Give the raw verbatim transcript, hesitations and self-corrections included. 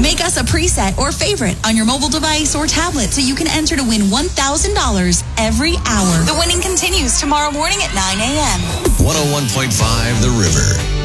Make us a preset or favorite on your mobile device or tablet so you can enter to win one thousand dollars every hour. The winning continues tomorrow morning at nine a.m. one oh one point five The River.